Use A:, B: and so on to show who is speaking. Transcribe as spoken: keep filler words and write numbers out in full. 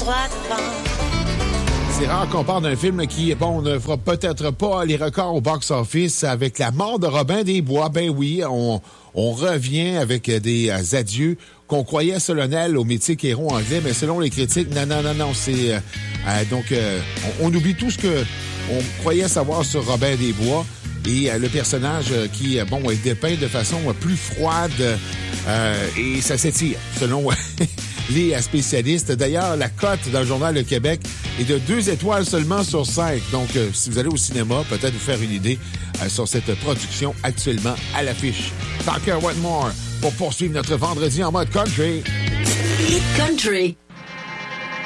A: crois pas.
B: C'est rare qu'on parle d'un film qui, bon, ne fera peut-être pas les records au box-office avec La mort de Robin des Bois. Ben oui, on, on revient avec des euh, adieux qu'on croyait solennels au mythique héros anglais, mais selon les critiques, non, non, non, non, c'est... Euh, euh, donc, euh, on, on oublie tout ce que on croyait savoir sur Robin des Bois. Et euh, le personnage euh, qui, euh, bon, est dépeint de façon euh, plus froide euh, et ça s'étire, selon les euh, spécialistes. D'ailleurs, la cote dans le Journal Le Québec est de deux étoiles seulement sur cinq. Donc, euh, si vous allez au cinéma, peut-être vous faire une idée euh, sur cette production actuellement à l'affiche. Tucker Wetmore pour poursuivre notre vendredi en mode country.
C: Hit Country.